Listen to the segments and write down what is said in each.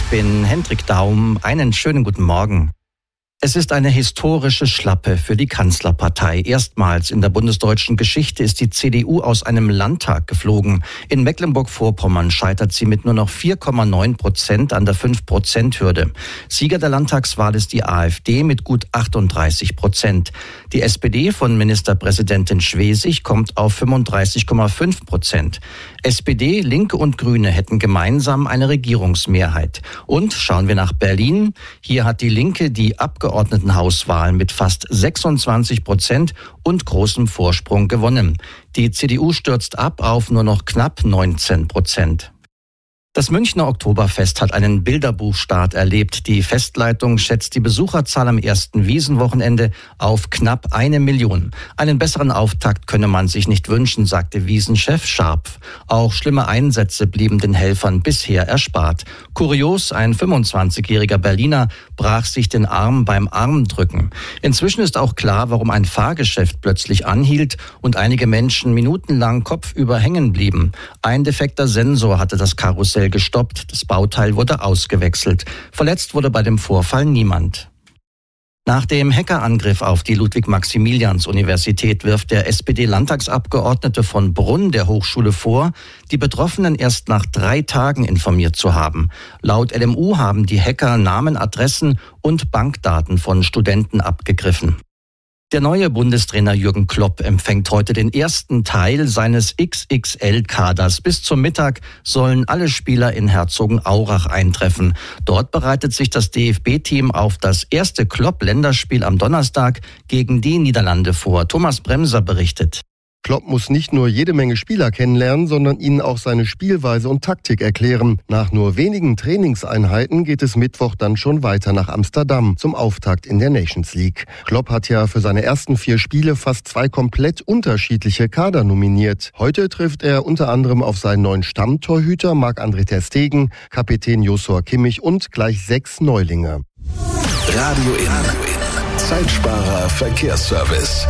bin Hendrik Daum. Einen schönen guten Morgen. Es ist eine historische Schlappe für die Kanzlerpartei. Erstmals in der bundesdeutschen Geschichte ist die CDU aus einem Landtag geflogen. In Mecklenburg-Vorpommern scheitert sie mit nur noch 4,9% an der 5%-Hürde. Sieger der Landtagswahl ist die AfD mit gut 38%. Die SPD von Ministerpräsidentin Schwesig kommt auf 35,5%. SPD, Linke und Grüne hätten gemeinsam eine Regierungsmehrheit. Und schauen wir nach Berlin. Hier hat die Linke die Abgeordnetenhauswahlen mit fast 26% und großem Vorsprung gewonnen. Die CDU stürzt ab auf nur noch knapp 19%. Das Münchner Oktoberfest hat einen Bilderbuchstart erlebt. Die Festleitung schätzt die Besucherzahl am ersten Wiesenwochenende auf knapp 1 Million. Einen besseren Auftakt könne man sich nicht wünschen, sagte Wiesenchef Scharpf. Auch schlimme Einsätze blieben den Helfern bisher erspart. Kurios, ein 25-jähriger Berliner brach sich den Arm beim Armdrücken. Inzwischen ist auch klar, warum ein Fahrgeschäft plötzlich anhielt und einige Menschen minutenlang kopfüber hängen blieben. Ein defekter Sensor hatte das Karussell gestoppt, das Bauteil wurde ausgewechselt. Verletzt wurde bei dem Vorfall niemand. Nach dem Hackerangriff auf die Ludwig-Maximilians-Universität wirft der SPD-Landtagsabgeordnete von Brunn der Hochschule vor, die Betroffenen erst nach 3 Tagen informiert zu haben. Laut LMU haben die Hacker Namen, Adressen und Bankdaten von Studenten abgegriffen. Der neue Bundestrainer Jürgen Klopp empfängt heute den ersten Teil seines XXL-Kaders. Bis zum Mittag sollen alle Spieler in Herzogenaurach eintreffen. Dort bereitet sich das DFB-Team auf das erste Klopp-Länderspiel am Donnerstag gegen die Niederlande vor. Thomas Bremser berichtet. Klopp muss nicht nur jede Menge Spieler kennenlernen, sondern ihnen auch seine Spielweise und Taktik erklären. Nach nur wenigen Trainingseinheiten geht es Mittwoch dann schon weiter nach Amsterdam zum Auftakt in der Nations League. Klopp hat ja für seine ersten 4 Spiele fast 2 komplett unterschiedliche Kader nominiert. Heute trifft er unter anderem auf seinen neuen Stammtorhüter Marc-André ter Stegen, Kapitän Joshua Kimmich und gleich 6 Neulinge. Radio In. Zeitsparer Verkehrsservice.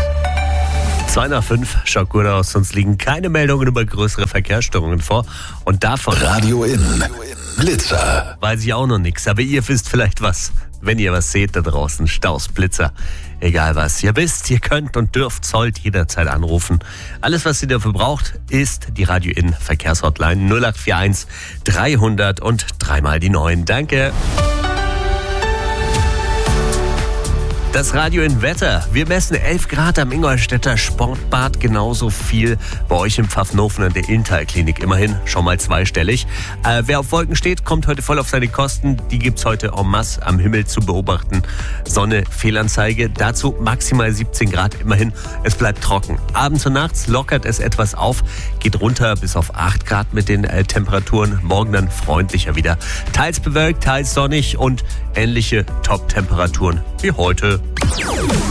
2 nach 5, schaut gut aus, sonst liegen keine Meldungen über größere Verkehrsstörungen vor. Und davon Radio In. Blitzer. Weiß ich auch noch nichts, aber ihr wisst vielleicht was, wenn ihr was seht da draußen. Staus, Blitzer, egal was. Ihr wisst, ihr könnt und dürft, sollt jederzeit anrufen. Alles, was ihr dafür braucht, ist die Radio In Verkehrshotline 0841 300 und 3 die 9. Danke. Das Radio in Wetter. Wir messen 11 Grad am Ingolstädter Sportbad, genauso viel bei euch im Pfaffenhofen an der Inntal-Klinik. Immerhin schon mal zweistellig. Wer auf Wolken steht, kommt heute voll auf seine Kosten. Die gibt's heute en masse am Himmel zu beobachten. Sonne, Fehlanzeige, dazu maximal 17 Grad. Immerhin, es bleibt trocken. Abends und nachts lockert es etwas auf, geht runter bis auf 8 Grad mit den Temperaturen. Morgen dann freundlicher wieder. Teils bewölkt, teils sonnig und ähnliche Top-Temperaturen wie heute.